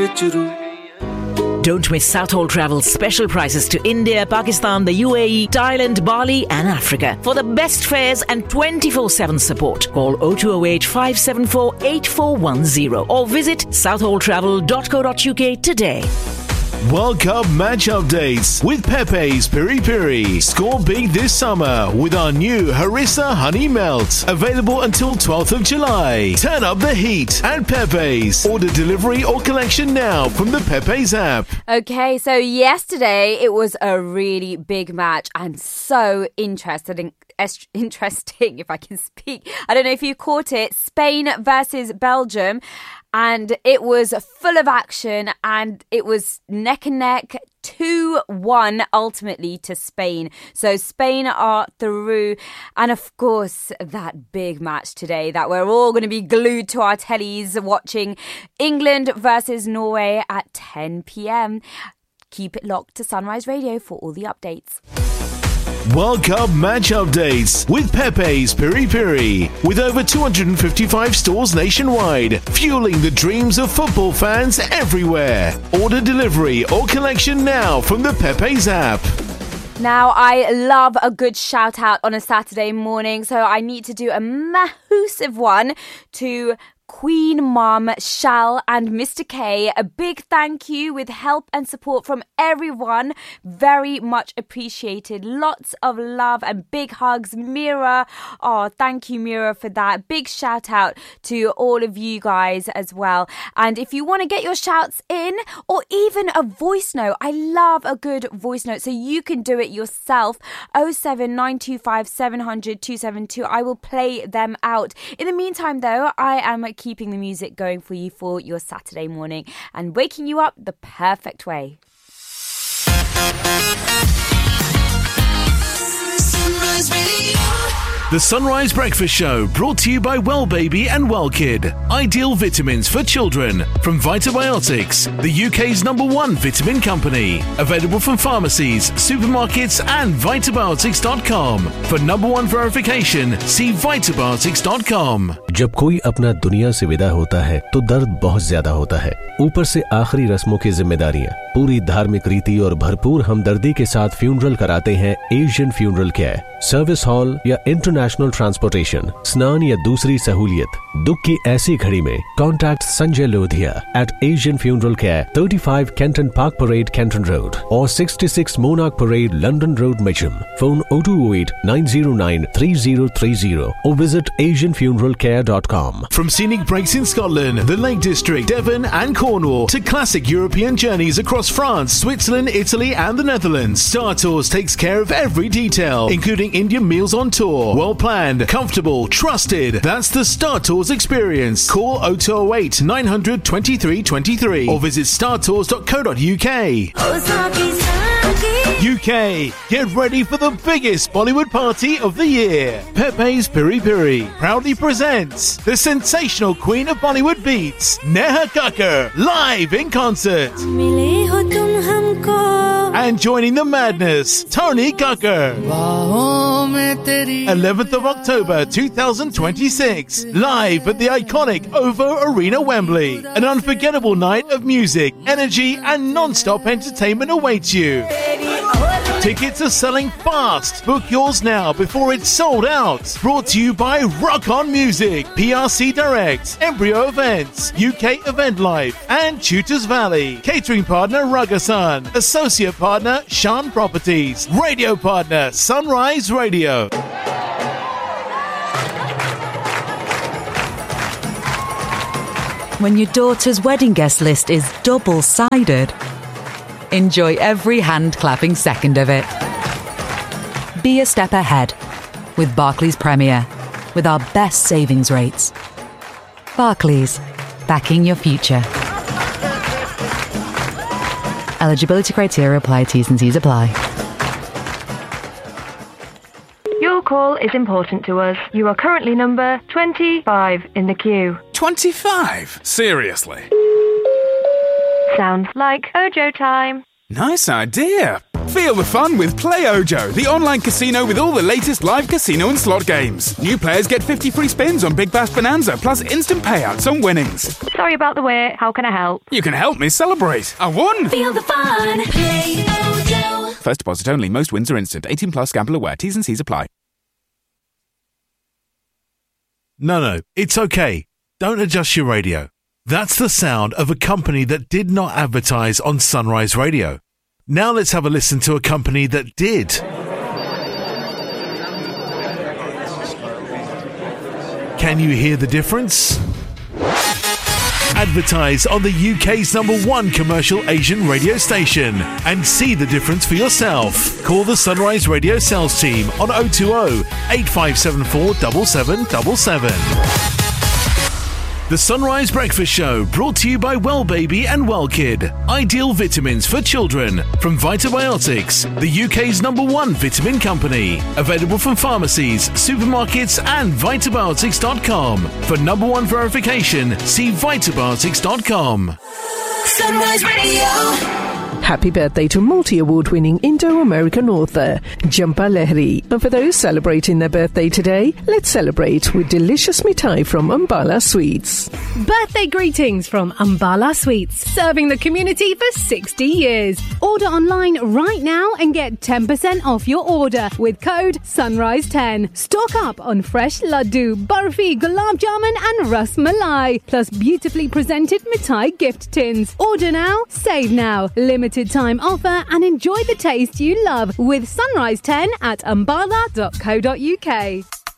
Don't miss Southall Travel's special prices to India, Pakistan, the UAE, Thailand, Bali and Africa. For the best fares and 24/7 support, call 0208 574 8410 or visit southalltravel.co.uk today. World Cup match updates with Pepe's Piri Piri. Score big this summer with our new Harissa Honey Melt. Available until 12th of July. Turn up the heat at Pepe's. Order delivery or collection now from the Pepe's app. Okay, so yesterday it was a really big match and so interesting, if I can speak. I don't know if you caught it. Spain versus Belgium. And it was full of action and it was neck and neck, 2-1 ultimately to Spain. So Spain are through. And of course, that big match today that we're all going to be glued to our tellies watching, England versus Norway at 10 p.m. Keep it locked to Sunrise Radio for all the updates. World Cup match updates with Pepe's Piri Piri. With over 255 stores nationwide, fueling the dreams of football fans everywhere. Order delivery or collection now from the Pepe's app. Now, I love a good shout out on a Saturday morning, so I need to do a massive one to Queen Mum, Shal and Mr. K. A big thank you with help and support from everyone. Very much appreciated. Lots of love and big hugs. Mira, oh, thank you, Mira, for that. Big shout out to all of you guys as well. And if you want to get your shouts in or even a voice note, I love a good voice note, so you can do it yourself. 07925 700 272. I will play them out. In the meantime, though, I am keeping the music going for you for your Saturday morning and waking you up the perfect way. Sunrise Radio. The Sunrise Breakfast Show, brought to you by Well Baby and Well Kid. Ideal vitamins for children from Vitabiotics, the UK's #1 vitamin company. Available from pharmacies, supermarkets and Vitabiotics.com. For #1 verification, see Vitabiotics.com. जब कोई अपना दुनिया से विदा होता है तो दर्द बहुत ज्यादा होता है। ऊपर से आखिरी रस्मों की जिम्मेदारियां, पूरी धार्मिक रीति और भरपूर हमदर्दी के साथ फ्यूनरल कराते हैं Asian funeral care. Service hall या इंटरनेशनल ट्रांसपोर्टेशन, स्नान या दूसरी सहूलियत। दुख की ऐसी घड़ी में contact Sanjay Lodhia eight Asian funeral care, 35 Kenton Park Parade, Kenton Road, or 66 Monarch Parade, London Road, Mitcham. Phone 0208 909 3030 or visit asianfuneralcare.com. From scenic breaks in Scotland, the Lake District, Devon and Cornwall to classic European journeys across France, Switzerland, Italy and the Netherlands, Star Tours takes care of every detail, including Indian meals on tour. Well planned, comfortable, trusted. That's the Star Tours experience. Call 0208 900 2323 or visit startours.co.uk. UK, get ready for the biggest Bollywood party of the year. Pepe's Piri Piri proudly presents the sensational queen of Bollywood beats, Neha Kakkar, live in concert. And joining the madness, Tony Kakkar. 11th of October 2026, live at the iconic OVO Arena, Wembley. An unforgettable night of music, energy and non-stop entertainment awaits you. Tickets are selling fast. Book yours now before it's sold out. Brought to you by Rock On Music, PRC Direct, Embryo Events, UK Event Life, and Tutors Valley. Catering partner Rugasun. Associate partner Shan Properties. Radio partner Sunrise Radio. When your daughter's wedding guest list is double-sided, enjoy every hand-clapping second of it. Be a step ahead with Barclays Premier, with our best savings rates. Barclays, backing your future. Eligibility criteria apply. T's and C's apply. Your call is important to us. You are currently number 25 in the queue. 25? Seriously? Sounds like Ojo time. Nice idea. Feel the fun with Play Ojo, the online casino with all the latest live casino and slot games. New players get 50 free spins on Big Bash Bonanza, plus instant payouts on winnings. Sorry about the wait. How can I help? You can help me celebrate. I won! Feel the fun. Play Ojo. First deposit only. Most wins are instant. 18 plus. Gamble aware. T's and C's apply. No, it's okay. Don't adjust your radio. That's the sound of a company that did not advertise on Sunrise Radio. Now let's have a listen to a company that did. Can you hear the difference? Advertise on the UK's #1 commercial Asian radio station and see the difference for yourself. Call the Sunrise Radio sales team on 020 8574 7777. The Sunrise Breakfast Show, brought to you by Well Baby and Well Kid. Ideal vitamins for children from Vitabiotics, the UK's #1 vitamin company. Available from pharmacies, supermarkets and Vitabiotics.com. For #1 verification, see Vitabiotics.com. Sunrise Radio. Happy birthday to multi-award-winning Indo-American author Jhumpa Lahiri. And for those celebrating their birthday today, let's celebrate with delicious mithai from Ambala Sweets. Birthday greetings from Ambala Sweets, serving the community for 60 years. Order online right now and get 10% off your order with code SUNRISE10. Stock up on fresh laddu, barfi, gulab jamun and ras malai, plus beautifully presented mithai gift tins. Order now, save now. Limited time offer and enjoy the taste you love with Sunrise 10 at ambala.co.uk.